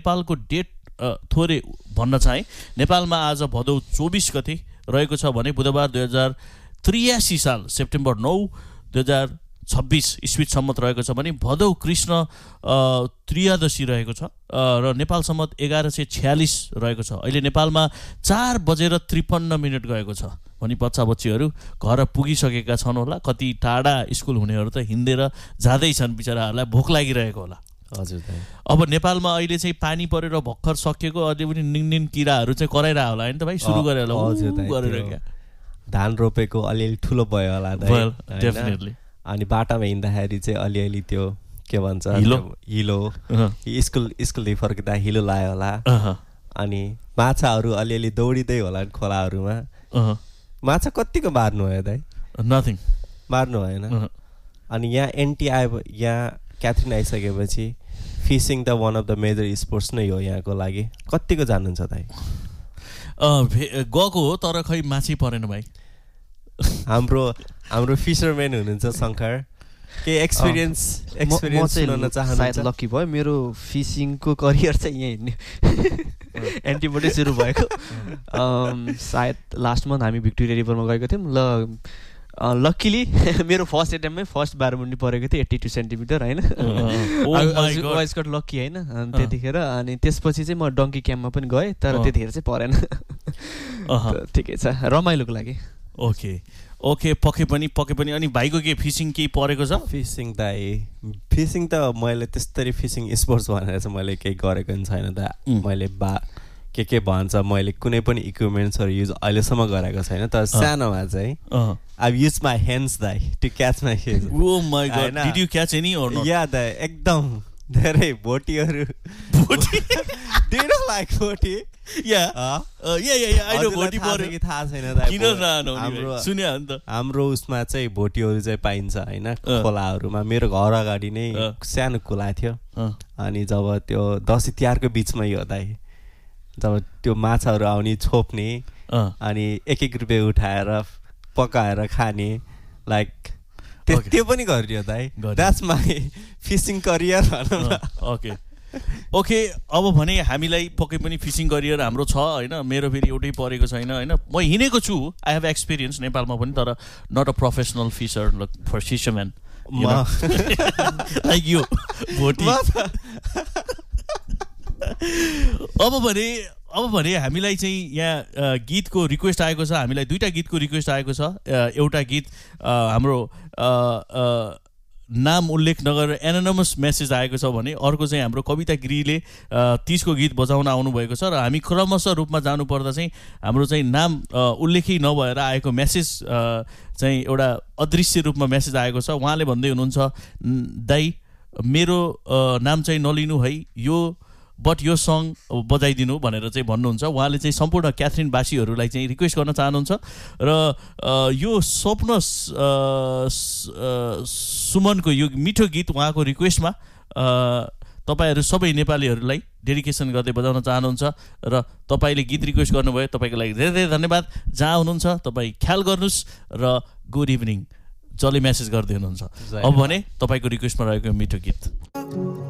नेपालको डेट थोरै भन्न चाहे। नेपालमा आज भदौ 24 गते रहेको छ भने बुधबार 2083 साल सेप्टेम्बर 9 2026 इस्वी सम्मत रहेको छ भने भदौ कृष्ण त्रयोदशी रहेको छ र नेपाल सम्मत 1146 रहेको छ। अहिले नेपालमा 4:53 गएको छ भनी बच्चा बच्चीहरू घर पुगिसकेका छन् होला। कति टाढा स्कुल हुनेहरू त हिँडेर जाँदैछन्, बिचराहरूलाई भोक लागिरहेको होला। हजुर दाइ। अब नेपालमा अहिले चाहिँ पानी परेर भर्खर सकिएको अझै पनि निन किराहरू चाहिँ कराइरह होला हैन त भाइ, सुरु गरेर होला क्या धान रोपेको अलिअलि ठुलो भयो होला दाइ। डेफिनेटली। अनि बाटामा हिँड्दाखेरि चाहिँ अलिअलि त्यो के भन्छ हिलो स्कुलदेखि फर्किँदा हिलो लायो होला। अनि माछाहरू अलिअलि दौडिँदै होला खोलाहरूमा। माछा कतिको मार्नु भयो दाइ? नथिङ मार्नु भएन। अनि यहाँ एनटी आयो, यहाँ क्याथरिन आइसकेपछि fishing the one of the major sports नै हो यहाँको लागि। कतिको जानुहुन्छ दाइ? गएको हो तर खै माछी परेन भाइ। हाम्रो फिसरम्यान हुनुहुन्छ शङ्कर, के एक्सपिरियन्स सुनाउन चाहनुहुन्छ? सायद लकी भयो, मेरो फिसिङको करियर चाहिँ यहीँ हिँड्ने एन्टीबाटै सुरु भएको। सायद लास्ट मन्थ हामी भिक्टोरिया रिभरमा गएको थियौँ। लक्किली मेरो फर्स्ट एटेम्पमै फर्स्ट बारमुन्डी परेको थियो 82 सेन्टिमिटर होइन। वाइज कट लक्की होइन त्यतिखेर। अनि त्यसपछि चाहिँ म डङ्की क्याम्पमा पनि गएँ तर त्यतिखेर चाहिँ परेन। ठिकै छ, रमाइलोको लागि। ओके पक्कै पनि। अनि भाइको के फिसिङ केही परेको छ? फिसिङ त मैले त्यस्तरी फिसिङ स्पोर्ट्स भनेर चाहिँ मैले केही गरेको पनि छैन दा। मैले के भन्छ मैले कुनै पनि इक्विपमेन्ट्सहरू युज अहिलेसम्म गरेको छैन। तर सानोमा चाहिँ I've used my hands दाइ to catch my fish. Oh my god, did you catch any or not? Yeah दाइ, एकदम धेरै भोटीहरू। Do you know like Bhoti? Yeah, I know Bhoti पऱ्यो। थाहा छैन दाइ, किन नआउनु सुन्यो नि त। हाम्रो उसमा चाहिँ भोटीहरू चाहिँ पाइन्छ होइन खोलाहरूमा। मेरो घर अगाडि नै सानो खोला थियो। अनि जब त्यो दसैँ तिहारको बिचमै हो दाइ, जब त्यो माछाहरू आउने छोप्ने अनि 1-1 रुपियाँ उठाएर पकाएर खाने, लाइक त्यो पनि गरियो दाइ। द्याट्स माई फिसिङ करियर भनौँ न। ओके अब भने हामीलाई पक्कै पनि फिसिङ करियर हाम्रो छ होइन। मेरो फेरि एउटै परेको छैन होइन। म हिँडेको छु, आई हेभ एक्सपिरियन्स नेपालमा पनि, तर नट अ प्रोफेसनल फिसरम्यान लाइक यो भोटी। अब भने हामीलाई चाहिँ यहाँ गीतको रिक्वेस्ट आएको छ। हामीलाई 2टा गीतको रिक्वेस्ट आएको छ। एउटा गीत हाम्रो नाम उल्लेख नगरेर एनोनिमस मेसेज आएको छ भने अर्को चाहिँ हाम्रो कविता गिरीले 30 को गीत बजाउन आउनुभएको छ। र हामी क्रमशः रूपमा जानुपर्दा चाहिँ हाम्रो चाहिँ नाम उल्लेखै नभएर आएको मेसेज चाहिँ एउटा अदृश्य रूपमा मेसेज आएको छ। उहाँले भन्दै हुनुहुन्छ, दाइ मेरो नाम चाहिँ नलिनु है, यो बट यो सङ बजाइदिनु भनेर चाहिँ भन्नुहुन्छ। उहाँले चाहिँ सम्पूर्ण क्याथरिनवासीहरूलाई चाहिँ रिक्वेस्ट गर्न चाहनुहुन्छ। र यो स्वप्न सुमनको यो मिठो गीत उहाँको रिक्वेस्टमा तपाईँहरू सबै नेपालीहरूलाई डेडिकेसन गर्दै बजाउन चाहनुहुन्छ। र तपाईँले गीत रिक्वेस्ट गर्नुभयो, तपाईँको लागि धेरै धेरै धन्यवाद। जहाँ हुनुहुन्छ तपाईँ ख्याल गर्नुहोस् र गुड इभिनिङ जसले मेसेज गर्दै हुनुहुन्छ। अब भने तपाईँको रिक्वेस्टमा रहेको मिठो गीत।